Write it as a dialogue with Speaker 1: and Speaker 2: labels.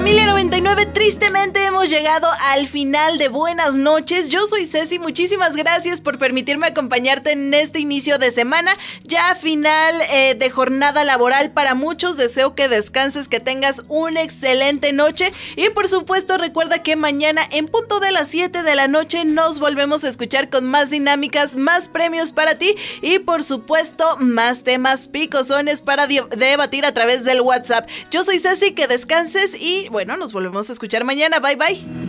Speaker 1: Familia 99, tristemente hemos llegado al final de Buenas noches. Yo soy Ceci, muchísimas gracias por permitirme acompañarte en este inicio de semana, ya final de jornada laboral para muchos. Deseo que descanses, que tengas una excelente noche y por supuesto recuerda que mañana en punto de las 7 de la noche nos volvemos a escuchar con más dinámicas, más premios para ti y por supuesto más temas picosones para debatir a través del WhatsApp. Yo soy Ceci, que descanses y bueno, nos volvemos a escuchar mañana. Bye bye.